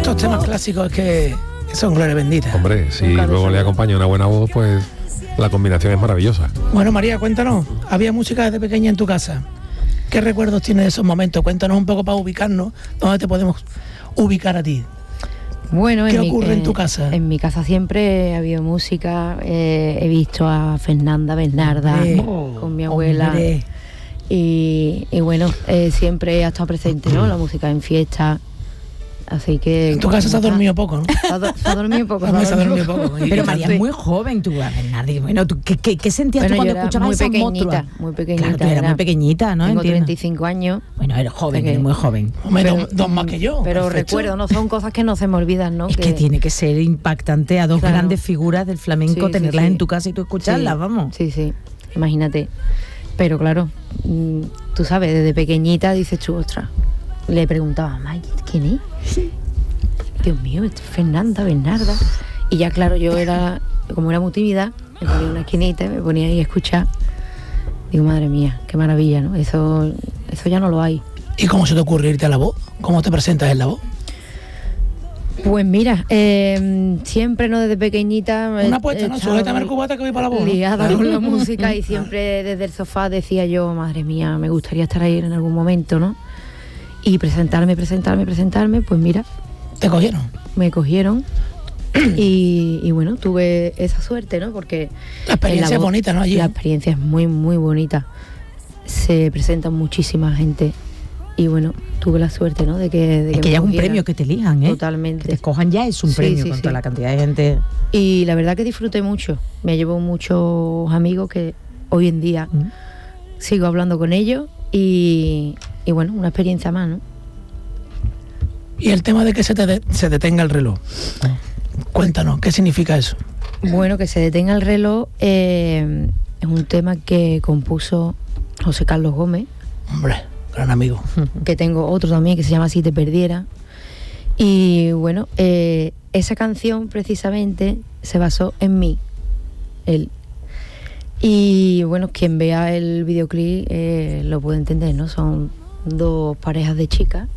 Estos temas clásicos es que son gloria bendita. Hombre, si luego le acompaña una buena voz, pues la combinación es maravillosa. Bueno, María, cuéntanos, ¿había música desde pequeña en tu casa? ¿Qué recuerdos tienes de esos momentos? Cuéntanos un poco para ubicarnos, ¿dónde te podemos ubicar a ti? Bueno, ¿Qué ocurre en tu casa? En mi casa siempre ha habido música, he visto a Fernanda Bernarda con mi abuela. Y bueno, siempre ha estado presente, ¿no? La música en fiestas. Así que... En tu casa se ha dormido poco, ¿no? Se ha dormido poco. Se ha dormido poco. Pero María es muy joven, tú, Bernarda. Bueno, ¿qué sentías tú cuando escuchabas esas monstruas? Muy pequeñita. Claro, tú eras muy pequeñita, ¿no? Tengo Entiendo. 35 años. Bueno, eres joven, eres muy joven. Hombre, dos más que yo. Pero perfecto. recuerdo, no son cosas que no se me olvidan, ¿no? Es que tiene que ser impactante a dos grandes figuras del flamenco, tenerlas en tu casa y tú escucharlas, vamos. Sí, imagínate. Pero claro, tú sabes, desde pequeñita dices tú, ostras. Le preguntaba, May, ¿quién es? Dios mío, es Fernanda Bernarda. Y ya claro, yo era, como era muy tímida, me ponía una esquinita y me ponía ahí a escuchar. Digo, madre mía, qué maravilla, ¿no? Eso ya no lo hay. ¿Y cómo se te ocurre irte a la voz? ¿Cómo te presentas en la voz? Pues mira, siempre, ¿no? Desde pequeñita... Una apuesta, ¿no? Súbetame el cubata que voy para la voz, ¿no? Liada con la música y siempre desde el sofá decía yo, madre mía, me gustaría estar ahí en algún momento, ¿no? Y presentarme, pues mira. ¿Te cogieron? Me cogieron y bueno, tuve esa suerte, ¿no? Porque... La experiencia es bonita, ¿no? Allí. La experiencia es muy, muy bonita. Se presenta muchísima gente y bueno, tuve la suerte, ¿no? De que es que ya es un premio que te elijan, ¿eh? Totalmente. Que te escojan ya es un premio con toda la cantidad de gente. Y la verdad que disfruté mucho. Me llevo muchos amigos que hoy en día sigo hablando con ellos y bueno, una experiencia más, ¿no? Y el tema de que se detenga el reloj. Cuéntanos, ¿qué significa eso? Bueno, que se detenga el reloj es un tema que compuso José Carlos Gómez. Hombre, gran amigo. Que tengo otro también que se llama Si te perdiera. Y bueno, esa canción precisamente se basó en mí, él. Y bueno, quien vea el videoclip lo puede entender, ¿no? Son dos parejas de chicas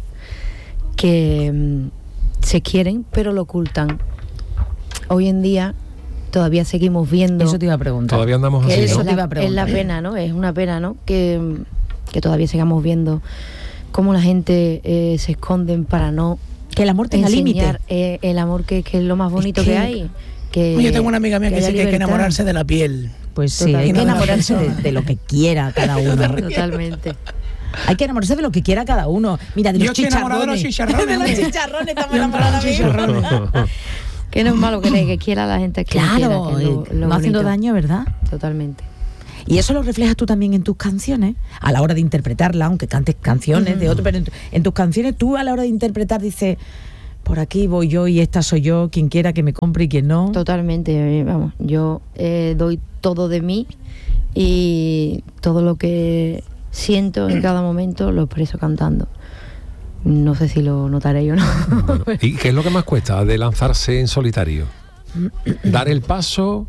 que se quieren pero lo ocultan. Hoy en día todavía seguimos viendo... Eso te iba a preguntar. Todavía andamos así, eso ¿no? te iba a preguntar. Es la pena, ¿no? Es una pena, ¿no? Que todavía sigamos viendo cómo la gente se esconden para no... Que el amor tenga límite. El amor que es lo más bonito que hay. Yo tengo una amiga mía que dice que hay que enamorarse de la piel. Pues sí, hay que enamorarse de lo que quiera cada uno. Totalmente. Hay que enamorarse de lo que quiera cada uno. Mira, de los chicharrones. De los chicharrones. De los chicharrones estamos enamorados. Que no es malo que quiera la gente que claro, quiera, que no haciendo daño, ¿verdad? Totalmente. Y eso lo reflejas tú también en tus canciones, a la hora de interpretarla, aunque cantes canciones de otro, pero en tus canciones tú a la hora de interpretar dices, por aquí voy yo y esta soy yo, quien quiera que me compre y quien no. Totalmente, vamos, yo doy todo de mí y todo lo que siento en cada momento lo expreso cantando. No sé si lo notaréis o no. Bueno, ¿y qué es lo que más cuesta de lanzarse en solitario? ¿Dar el paso?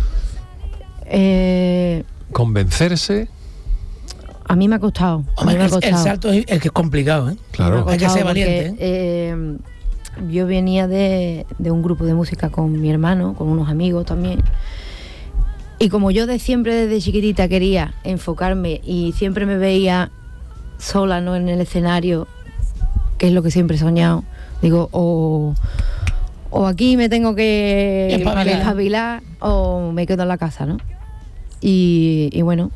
¿Convencerse? A mí me ha costado. Hombre, el salto es el que es complicado, ¿eh? Claro. Hay que ser valiente. Yo venía de un grupo de música con mi hermano, con unos amigos también. Y como yo siempre desde chiquitita quería enfocarme y siempre me veía sola, ¿no? En el escenario, que es lo que siempre he soñado, digo, o aquí me tengo que espabilar o me quedo en la casa, ¿no? Y bueno,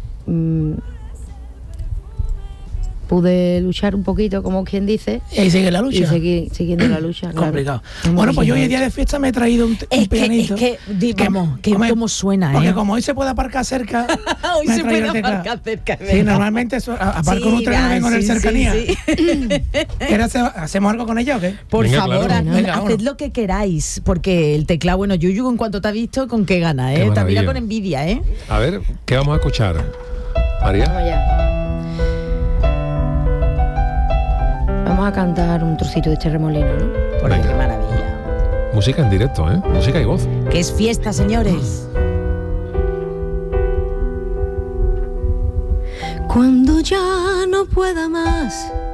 pude luchar un poquito, como quien dice. Y sigue la lucha. Y seguir siguiendo la lucha. Complicado. Claro. Bueno, pues yo hoy día de fiesta me he traído un pianito. Cómo suena, porque como hoy se puede aparcar cerca. Hoy se puede aparcar cerca. Sí, normalmente aparco en un tren y vengo en el cercanía. Sí. ¿Hacemos algo con ella o qué? Por venga, favor, claro. haced lo que queráis, porque el teclado, bueno, Yuyu, en cuanto te ha visto, con qué gana, ¿eh? Te mira con envidia, ¿eh? A ver, ¿qué vamos a escuchar? María. Vamos allá. Vamos a cantar un trocito de este remolino, ¿no? Porque qué maravilla. Música en directo, ¿eh? Música y voz. Que es fiesta, señores. Cuando ya no pueda más